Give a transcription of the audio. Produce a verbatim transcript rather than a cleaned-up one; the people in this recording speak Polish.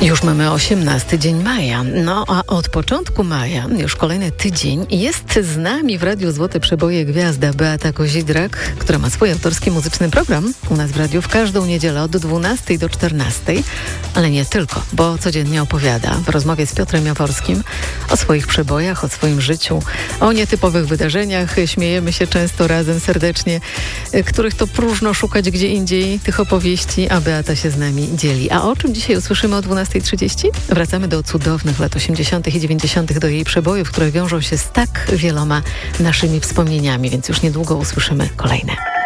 Już mamy osiemnasty dzień maja, no a od początku maja, już kolejny tydzień, jest z nami w Radiu Złote Przeboje gwiazda Beata Kozidrak, która ma swój autorski muzyczny program u nas w radiu w każdą niedzielę od dwunastej do czternastej, ale nie tylko, bo codziennie opowiada w rozmowie z Piotrem Jaworskim o swoich przebojach, o swoim życiu, o nietypowych wydarzeniach. Śmiejemy się często razem serdecznie, których to próżno szukać gdzie indziej, tych opowieści, a Beata się z nami dzieli. A o czym dzisiaj usłyszymy o dwunastej trzydzieści? Wracamy do cudownych lat osiemdziesiątych i dziewięćdziesiątych, do jej przebojów, które wiążą się z tak wieloma naszymi wspomnieniami, więc już niedługo usłyszymy kolejne.